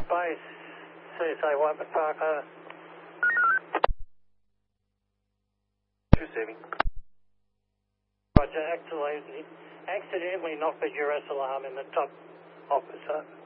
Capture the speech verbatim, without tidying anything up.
Base, C S A Whiteman Park, over. Receiving. Roger, accidentally, accidentally knocked the duress alarm in the top office, over.